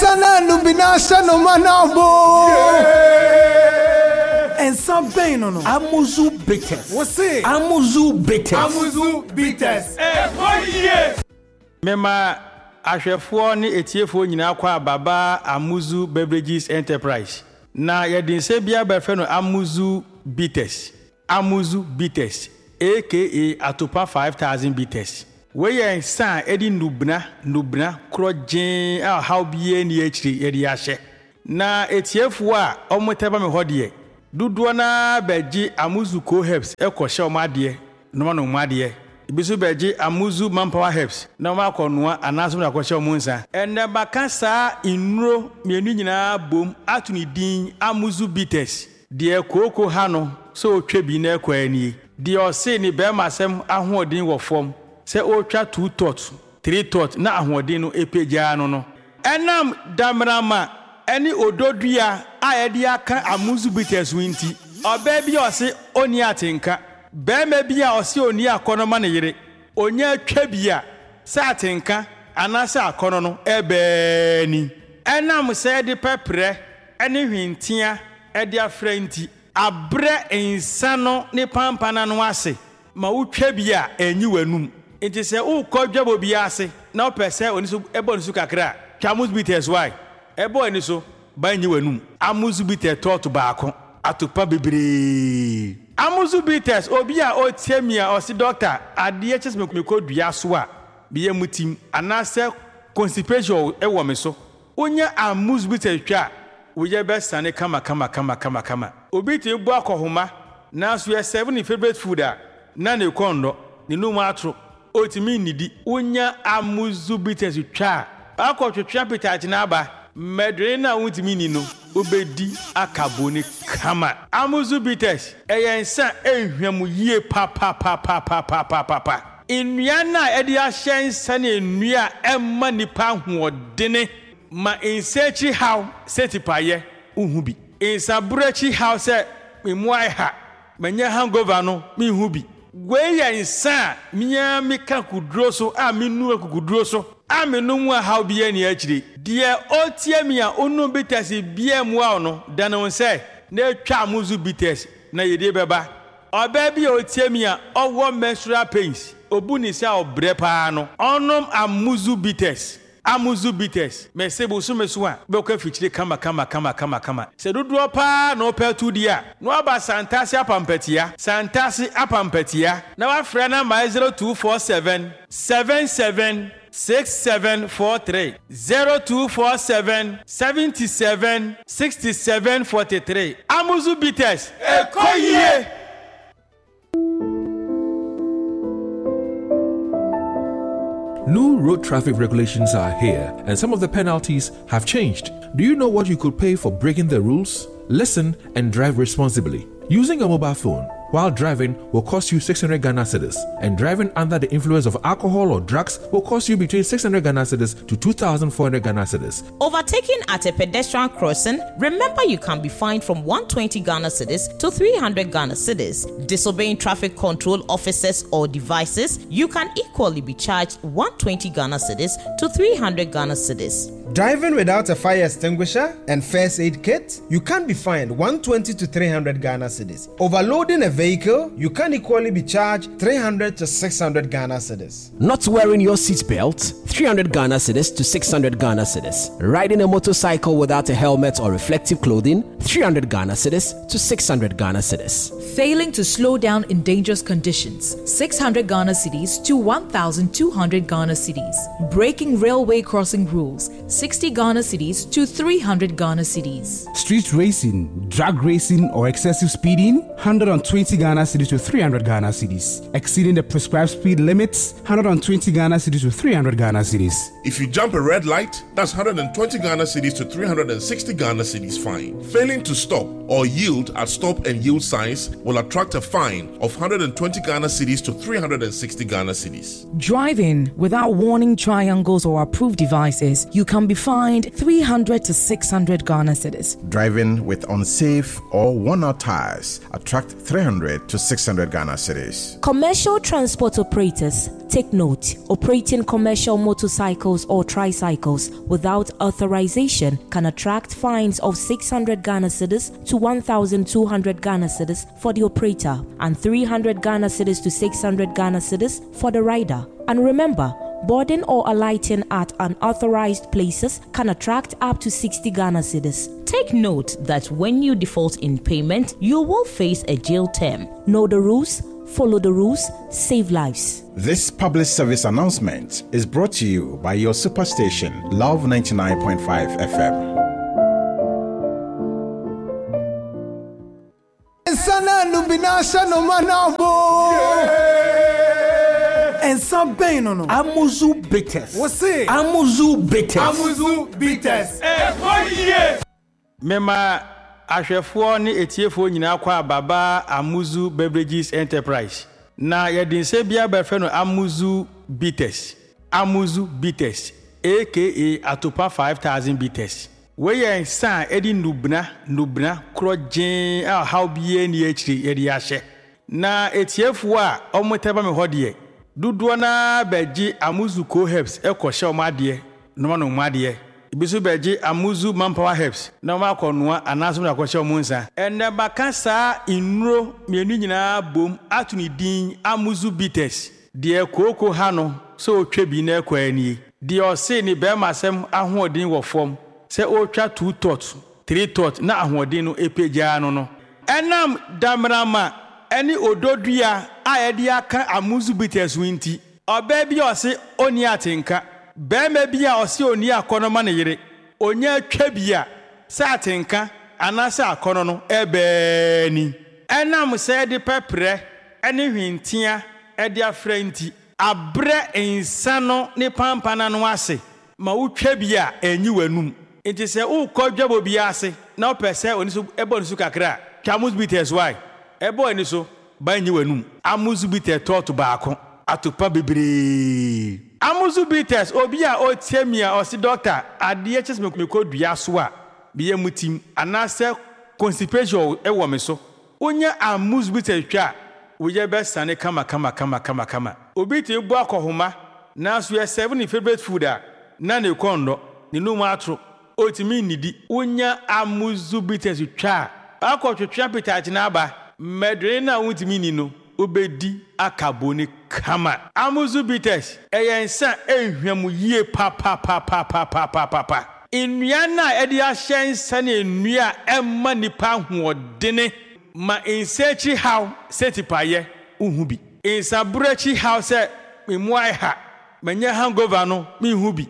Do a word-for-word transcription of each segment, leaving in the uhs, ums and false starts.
Sana nubina shano manabo. And something no no. Amuzu bitters. What's it? Amuzu bitters. Amuzu bitters. Eh, oh yeah. Mema ahwefo ne etiefo nyina kwa baba Amuzu Beverages Enterprise. Na yedinse bia befe no Amuzu bitters. Amuzu bitters aka Atopa five thousand bitters. We yen san edi nubna nubna krojen a how bie ne akiri yedi ahye. Na etiefo a omoteba me hodie. Dudu na beji Amuzu Co Herbs ekoshe omade no ma no omade ibisu beji Amuzu Manpower Herbs na ma konoa anaso na akoshe omunsa enne baka sa inuro mienu nyina bom atuni din Amuzu bitters de koko ha no so otwa bi na ekwani de ose ni be masem ahoodin wo fom se otwa two tot three tot na ahoodin no epeja no no enam damrama Any ododua ayedi aka Amuzu bitters winti oba bi ose oni atenka be ma bi a ose oni akono ma ne yire onya atwa bi a sa atenka anasa akono no ebe ni enam se de pepre ene hwintia e de afranti abre insano ne pampana no ase ma utwa bi a enyi wanum enti se ukodwabo bi ase na opese oni so ebo ni so kakra Amuzu bitters why Ebo eni so banyi wanum Amuzu bitters tot baako atopa bebre Amuzu bitters obi a otiamia osi doctor ade ches me kodua so a biye mutim anase constipation e wo me so onya Amuzu bitters twa wo ye be sane kama kama kama kama kama obi te bu akohoma na so ye seven favorite food a na ne kondo ne no mu atro otimi nidi onya Amuzu bitters twa akotwetwa pitach na aba medrena wutimi ni no obedi akaboni kama Amuzu bitters eyensa ehwam yie pa pa pa pa pa pa pa pa pa enua na edi ahyensa na enua emma nipa hoodene ma ensechi how setipaye uhu bi ensabrechi how se memuai ha manya hangover no mi hu bi gwe yensa miya mika kudro so a minu akudro so amenu mu how bi ani akire de otiamia onu bitters bia mu a no dano se na atwa Amuzu bitters na yede beba oba bi otiamia owo menstrual pains obuni se obre pa no onom Amuzu bitters Amuzu bitters mesebo so meso a be ko fichire kama kama kama kama kama se dodo pa no pa tu dia no aba santasi apampatia santasi apampatia na wa frɛ na my zero two four seven seven seven six seven four three zero two four seven seven seven six seven four three Amuzu bitters ekoye. New road traffic regulations are here, and some of the penalties have changed. Do you know what you could pay for breaking the rules? Listen and drive responsibly. Using a mobile phone while driving will cost you six hundred Ghana cedis, and driving under the influence of alcohol or drugs will cost you between six hundred Ghana cedis to two thousand four hundred Ghana cedis. Overtaking at a pedestrian crossing, remember you can be fined from one hundred twenty Ghana cedis to three hundred Ghana cedis. Disobeying traffic control officers or devices, you can equally be charged one hundred twenty Ghana cedis to three hundred Ghana cedis. Driving without a fire extinguisher and first aid kit, you can be fined one hundred twenty to three hundred Ghana cedis. Overloading a vehicle, you can equally be charged three hundred to six hundred Ghana cedis. Not wearing your seatbelt, three hundred Ghana cedis to six hundred Ghana cedis. Riding a motorcycle without a helmet or reflective clothing, three hundred Ghana cedis to six hundred Ghana cedis. Failing to slow down in dangerous conditions, six hundred Ghana cedis to one thousand two hundred Ghana cedis. Breaking railway crossing rules, sixty Ghana cedis to three hundred Ghana cedis. Street racing, drag racing or excessive speeding, one hundred twenty Ghana cedis to three hundred Ghana cedis. Exceeding the prescribed speed limits, one hundred twenty Ghana cedis to three hundred Ghana cedis. If you jump a red light, that's one hundred twenty Ghana cedis to three hundred sixty Ghana cedis fine. Failing to stop or yield at stop and yield signs will attract a fine of one hundred twenty Ghana cedis to three hundred sixty Ghana cedis. Driving without warning triangles or approved devices, you can can be fined three hundred to six hundred Ghana cedis. Driving with unsafe or worn-out tires attract three hundred to six hundred Ghana cedis. Commercial transport operators, take note, operating commercial motorcycles or tricycles without authorization can attract fines of six hundred Ghana cedis to one thousand two hundred Ghana cedis for the operator and three hundred Ghana cedis to six hundred Ghana cedis for the rider. And remember, boarding or alighting at unauthorized places can attract up to sixty Ghana cedis. Take note that when you default in payment, you will face a jail term. Know the rules, follow the rules, save lives. This public service announcement is brought to you by your superstation, Love ninety-nine point five F M. And some pain no no. Amuzu bitters. What's it? Amuzu bitters. Amuzu bitters. Eh, boy. Mema ahwefo ne etiefo nyina kwa baba Amuzu Beverages Enterprise. Na yedinse bia befe no Amuzu bitters. Amuzu bitters aka Atopa five thousand bitters. We yen san edi nubna nubna krojen a how bie ni akiri yedi ahye. Na etiefo a omoteba me hodie. Dudu na beji Amuzu Co Herbs ekoshe omade no no omade ibisu beji Amuzu Manpower Herbs na ma konoa anaso na koshe omunsa enne baka sa inuro mienu nyina bom atuni din Amuzu bitters de koko ha no so otwa bi na ekwani de ose ni be masem ahoodin wo fom se otwa two tot three tot na ahoodin no epeja no no enam damrama Any ododria ayedi aka Amuzu bitters winti oba bi ose oni atenka be ma bi a ose oni akono ma ne yire onya twa bia sa atenka anasa akono no ebe ni enam se de pepre ene hwintia e de afranti abre insano ne pampana no ase ma wotwa bia enyi wanum enti se ukodwabo bia ase na opese oni so ebo ni so kakra Amuzu bitters why ebo ani so banyi wanum Amuzu bitters tot baako atopa bebre Amuzu bitters obi a otiamia osi doctor ade ches me kodua so a biye mutim anase constipation e wo me so onya Amuzu bitters twa woye be sane kama kama kama kama kama obi te bu akohoma na so ye seven favorite food a na ne kondo ne num atro otimi nidi onya Amuzu bitters twa akotwetwa pitach na aba medre na wutimi ni no obedi akaboni kama Amuzu bitters eyensa ehwam yie pa pa pa pa pa pa pa pa pa enua na edi ahyensa na enua emma nipa hoodene ma ensechi how setipaye uhubi ensabrechi how se memuai ha manya hangover no mehubi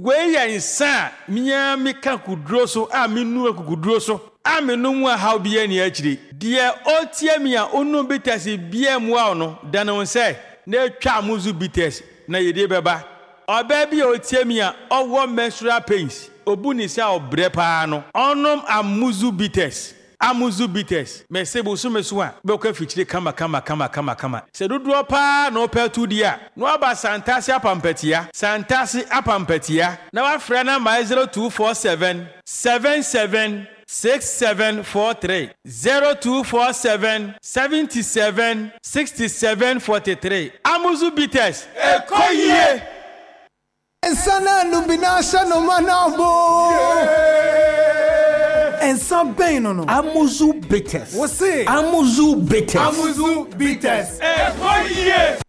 gweyensa miya mika kudro so a minu akudro so amenu a how bia ni akire de otiamia onu bitters bia mu a no da no se na twa Amuzu bitters na yede beba oba bia otiamia owo menstrual pains obuni se obre pa no onom Amuzu bitters Amuzu bitters mesebo so meso a be ko fichire kama kama kama kama kama se dodo pa no petu dia no aba santasi apampatia santasi apampatia na wa frɛ na my zero two four seven seven seven six seven four three zero two four seven seven seven six seven four three Amuzu bitters ekoye Ensana nubinasha no manabo And some pain no no. Amuzu bitters. What's it? Amuzu bitters. Amuzu bitters ekoye